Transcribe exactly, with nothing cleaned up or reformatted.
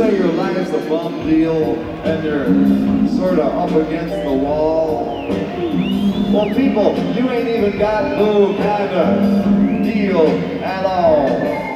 say your life's a bum deal and you're sort of up against the wall? Well, people, you ain't even got no kind of deal at all.